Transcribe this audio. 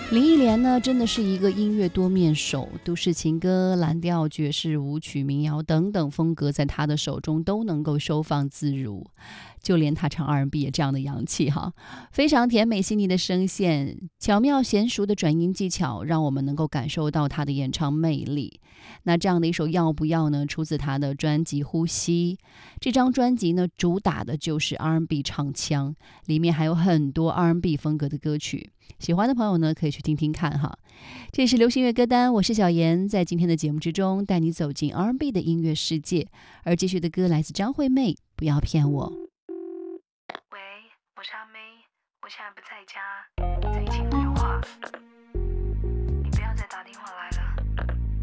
林忆莲呢，真的是一个音乐多面手，都市情歌、蓝调、爵士、舞曲、民谣等等风格，在她的手中都能够收放自如。就连她唱 R&B 也这样的洋气哈，非常甜美细腻的声线，巧妙娴熟的转音技巧，让我们能够感受到她的演唱魅力。那这样的一首要不要呢，出自她的专辑《呼吸》。这张专辑呢，主打的就是 R&B 唱腔，里面还有很多 R&B 风格的歌曲。喜欢的朋友呢，可以去听听看哈。这是流行乐歌单，我是小妍，在今天的节目之中带你走进 R&B 的音乐世界。而继续的歌来自张惠妹，不要骗我。 喂，我是阿妹，我现在不在家，在一起留话。